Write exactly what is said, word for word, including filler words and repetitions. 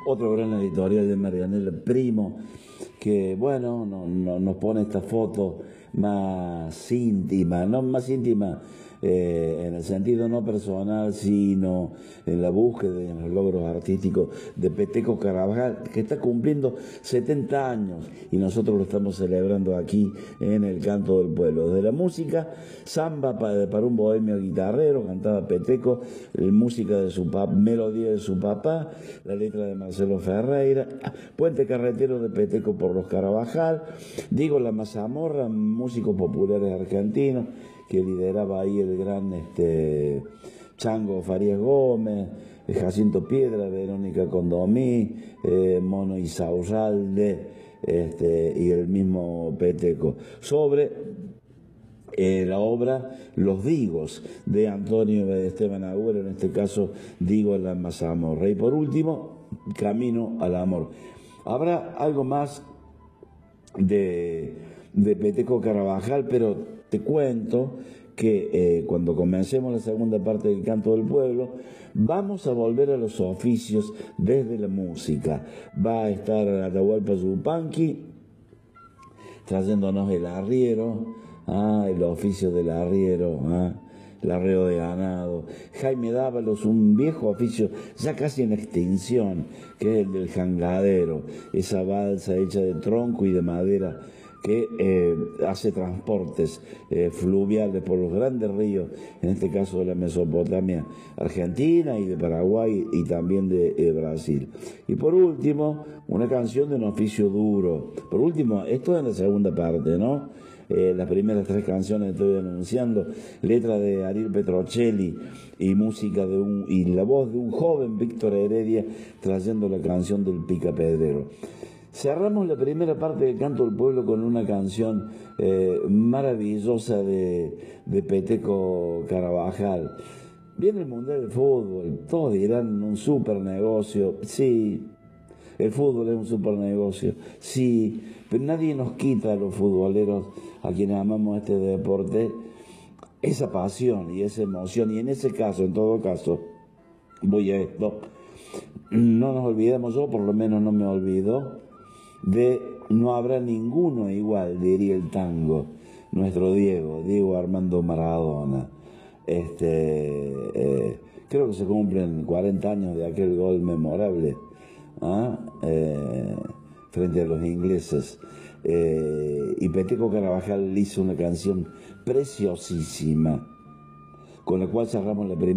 otro gran editorial de Marianela Primo, que bueno, no, no, nos pone esta foto más íntima, no más íntima eh, en el sentido no personal, sino en la búsqueda de los logros artísticos de Peteco Carabajal, que está cumpliendo setenta años y nosotros lo estamos celebrando aquí en el Canto del Pueblo. De la música, samba para, para un bohemio guitarrero, cantaba Peteco, música de su papá, melodía de su papá, la letra de Marcelo Ferreira, Puente Carretero de Peteco por los Carabajal, Diego La Mazamorra, músicos populares argentinos, que lideraba ahí el gran este, Chango Farías Gómez, Jacinto Piedra, Verónica Condomí, eh, Mono Isaurralde, este, y el mismo Peteco, sobre eh, la obra Los Digos, de Antonio Esteban Agüero, en este caso Diego La Mazamorra. Y por último, Camino al Amor. Habrá algo más de, de Peteco Carabajal, pero te cuento que eh, cuando comencemos la segunda parte del Canto del Pueblo, vamos a volver a los oficios desde la música. Va a estar Atahualpa Yupanqui trayéndonos el arriero, ah, el oficio del arriero, ah, el arreo de ganado. Jaime Dávalos, un viejo oficio ya casi en extinción, que es el del jangadero, esa balsa hecha de tronco y de madera que eh, hace transportes eh, fluviales por los grandes ríos, en este caso de la Mesopotamia argentina y de Paraguay y también de eh, Brasil. Y por último, una canción de un oficio duro. Por último, esto es en la segunda parte, ¿no? Eh, las primeras tres canciones estoy anunciando, letra de Ariel Petrocelli y música de un y la voz de un joven Víctor Heredia trayendo la canción del Picapedrero. Cerramos la primera parte del Canto del Pueblo con una canción eh, maravillosa de, de Peteco Carabajal. Viene el Mundial de Fútbol, todos dirán un super negocio, sí, el fútbol es un super negocio, sí, pero nadie nos quita a los futboleros, a quienes amamos este deporte, esa pasión y esa emoción. Y en ese caso, en todo caso, voy a esto, no nos olvidemos, yo por lo menos no me olvido, de no habrá ninguno igual, diría el tango, nuestro Diego, Diego Armando Maradona. Este, eh, creo que se cumplen cuarenta años de aquel gol memorable, ¿ah? eh, frente a los ingleses. Eh, y Peteco Carabajal hizo una canción preciosísima, con la cual cerramos la primera.